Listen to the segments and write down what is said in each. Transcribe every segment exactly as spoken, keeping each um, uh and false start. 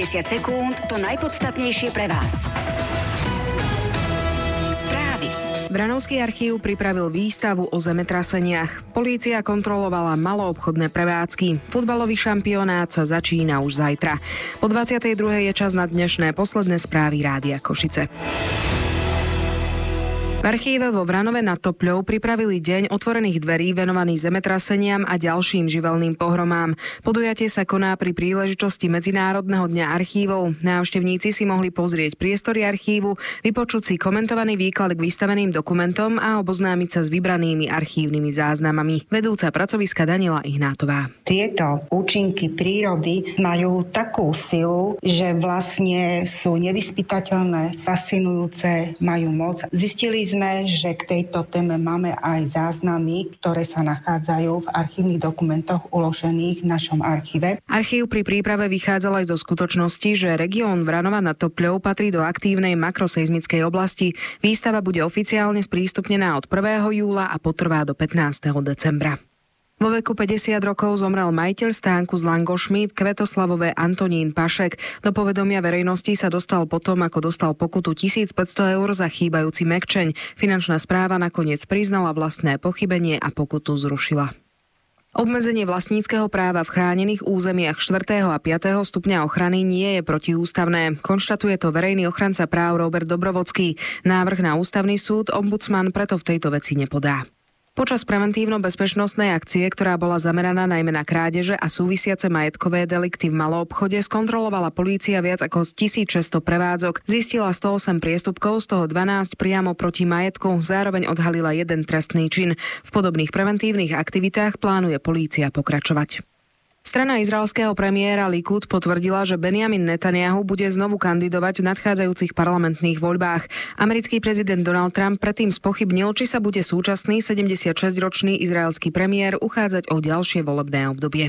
desať sekúnd to najpodstatnejšie pre vás. Správy. Vranovský archív pripravil výstavu o zemetraseniach. Polícia kontrolovala maloobchodné prevádzky. Futbalový šampionát sa začína už zajtra. Po dvadsiatej druhej je čas na dnešné posledné správy Rádia Košice. V archíve vo Vranove nad Topľou pripravili deň otvorených dverí venovaný zemetraseniam a ďalším živelným pohromám. Podujatie sa koná pri príležitosti Medzinárodného dňa archívov. Návštevníci si mohli pozrieť priestory archívu, vypočuť si komentovaný výklad k vystaveným dokumentom a oboznámiť sa s vybranými archívnymi záznamami. Vedúca pracoviska Daniela Ihnátová. Tieto účinky prírody majú takú silu, že vlastne sú nevyspytateľné, fascinujúce, majú moc. Zistili sme, že k tejto téme máme aj záznamy, ktoré sa nachádzajú v archívnych dokumentoch uložených v našom archíve. Archív pri príprave vychádzal aj zo skutočnosti, že región Vranova nad Topľou patrí do aktívnej makroseizmickej oblasti. Výstava bude oficiálne sprístupnená od prvého júla a potrvá do pätnásteho decembra. Vo veku päťdesiat rokov zomrel majiteľ stánku s langošmi v Kvetoslavove Antonín Pašek. Do povedomia verejnosti sa dostal potom, ako dostal pokutu tisícpäťsto eur za chýbajúci mäkčeň. Finančná správa nakoniec priznala vlastné pochybenie a pokutu zrušila. Obmedzenie vlastníckeho práva v chránených územiach štvrtého a piateho stupňa ochrany nie je protiústavné. Konštatuje to verejný ochranca práv Robert Dobrovodský. Návrh na ústavný súd ombudsman preto v tejto veci nepodá. Počas preventívno-bezpečnostnej akcie, ktorá bola zameraná najmä na krádeže a súvisiace majetkové delikty v maloobchode, skontrolovala polícia viac ako tisícšesťsto prevádzok. Zistila sto osem priestupkov, z toho dvanásť priamo proti majetku, zároveň odhalila jeden trestný čin. V podobných preventívnych aktivitách plánuje polícia pokračovať. Strana izraelského premiéra Likud potvrdila, že Benjamin Netanjahu bude znovu kandidovať v nadchádzajúcich parlamentných voľbách. Americký prezident Donald Trump predtým spochybnil, či sa bude súčasný sedemdesiatšesťročný izraelský premiér uchádzať o ďalšie volebné obdobie.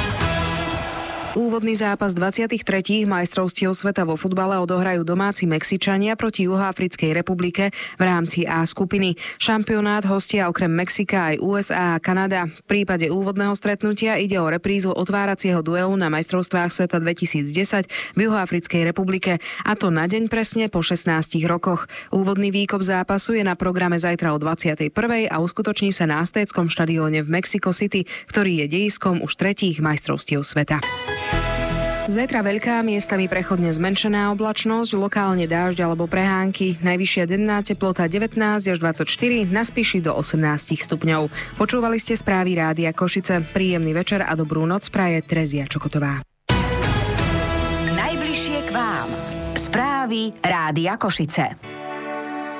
Úvodný zápas dvadsiatich tretích majstrovstiev sveta vo futbale odohrajú domáci Mexičania proti Juhoafrickej republike v rámci A skupiny. Šampionát hostia okrem Mexika aj ú es á a Kanada. V prípade úvodného stretnutia ide o reprízu otváracieho duelu na majstrovstvách sveta dvetisícdesať v Juhoafrickej republike, a to na deň presne po šestnástich rokoch. Úvodný výkop zápasu je na programe zajtra o dvadsiatej prvej a uskutoční sa na Aztéckom štadióne v Mexico City, ktorý je dejiskom už tretích majstrovstiev sveta. Zajtra veľká, miestami prechodne zmenšená oblačnosť, lokálne dážď alebo prehánky. Najvyššia denná teplota devätnásť až dvadsaťštyri, na Spiši do osemnásť stupňov. Počúvali ste správy Rádia Košice. Príjemný večer a dobrú noc praje Terezia Čokotová. Najbližšie k vám. Správy Rádia Košice.